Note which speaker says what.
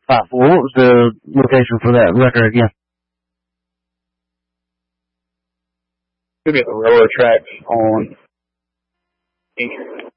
Speaker 1: 5-4. What was the location for that wrecker again?
Speaker 2: Should be at the railroad tracks on